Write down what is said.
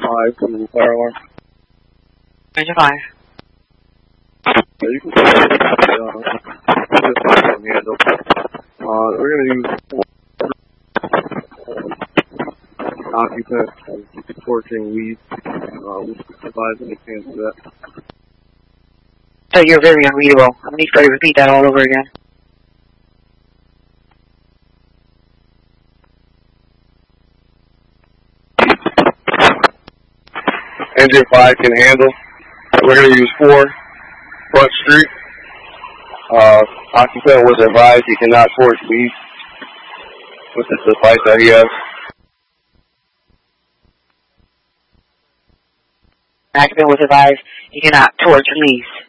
5 to fire alarm. Ranger 5. Yeah, you can just on the end of we're going to use occupant as torching weed. We'll advise any chance of that. So you're very unreadable. I'm going to need to repeat that all over again. Engine 5 can handle. We're going to use 4 Front Street. Occupant was advised he cannot torch weed with the device that he has. Occupant was advised he cannot torch leaves.